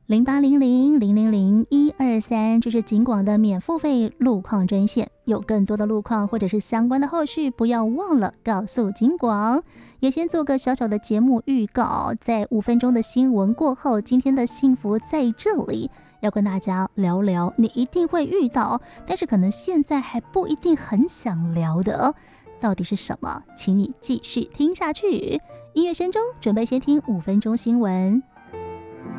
0800000123，这是警广的免付费路况专线。有更多的路况或者是相关的后续，不要忘了告诉警广。也先做个小小的节目预告，在5分钟的新闻过后，今天的幸福在这里要跟大家聊聊你一定会遇到，但是可能现在还不一定很想聊的到底是什么，请你继续听下去。音乐声中，准备先听5分钟新闻。